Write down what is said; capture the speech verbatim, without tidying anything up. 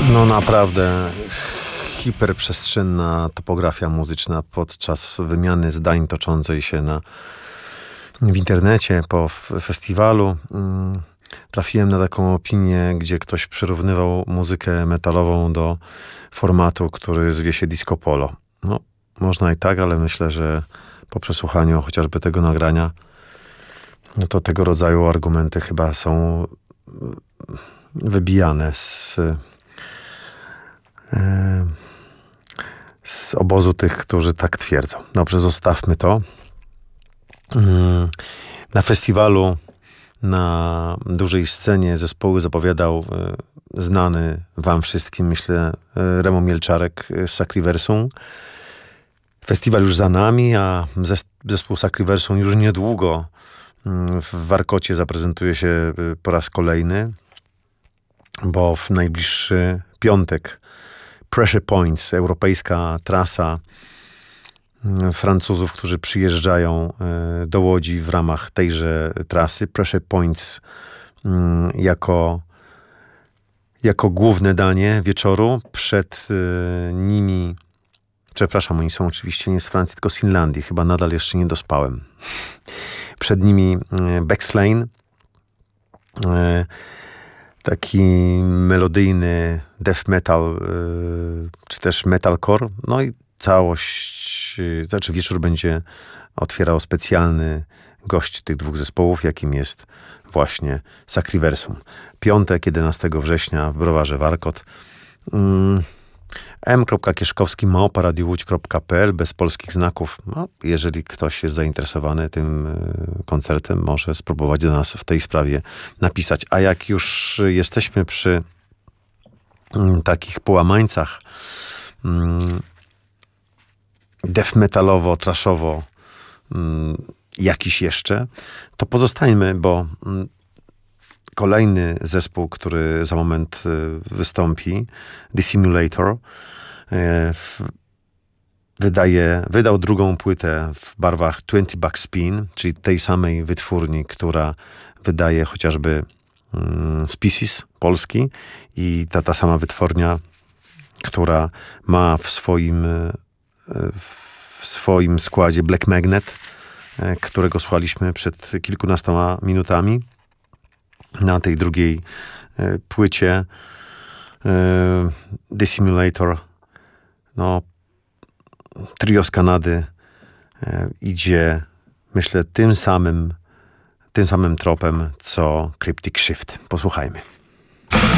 No naprawdę hiperprzestrzenna topografia muzyczna podczas wymiany zdań toczącej się na, w internecie po f- festiwalu. Mm, trafiłem na taką opinię, gdzie ktoś przyrównywał muzykę metalową do formatu, który zwie się disco polo. No, można i tak, ale myślę, że po przesłuchaniu chociażby tego nagrania, no to tego rodzaju argumenty chyba są wybijane z z obozu tych, którzy tak twierdzą. Dobrze, zostawmy to. Na festiwalu, na dużej scenie zespoły zapowiadał znany wam wszystkim, myślę, Remo Mielczarek z Sacriversum. Festiwal już za nami, a zespół Sacriversum już niedługo w Warkocie zaprezentuje się po raz kolejny, bo w najbliższy piątek Pressure Points, europejska trasa Francuzów, którzy przyjeżdżają do Łodzi w ramach tejże trasy. Pressure Points jako, jako główne danie wieczoru. Przed nimi, przepraszam, oni są oczywiście nie z Francji, tylko z Finlandii. Chyba nadal jeszcze nie dospałem. Przed nimi Backslane, taki melodyjny death metal, czy też metalcore. No i całość, znaczy wieczór będzie otwierał specjalny gość tych dwóch zespołów, jakim jest właśnie Sacriversum. Piątek, jedenastego września w Browarze Warkot. m kropka kieszkowski małpa radio łódź kropka p l bez polskich znaków. No, jeżeli ktoś jest zainteresowany tym koncertem, może spróbować do nas w tej sprawie napisać. A jak już jesteśmy przy mm, takich połamańcach mm, death metalowo, trashowo mm, jakiś jeszcze, to pozostańmy, bo mm, kolejny zespół, który za moment y, wystąpi, The Simulator, y, wydaje, wydał drugą płytę w barwach dwadzieścia Buck Spin, czyli tej samej wytwórni, która wydaje chociażby y, Species Polski, i ta, ta sama wytwórnia, która ma w swoim, y, w swoim składzie Black Magnet, y, którego słuchaliśmy przed kilkunastoma minutami. Na tej drugiej y, płycie y, The Simulator, no, trio z Kanady y, idzie, myślę, tym samym, tym samym tropem, co Cryptic Shift. Posłuchajmy.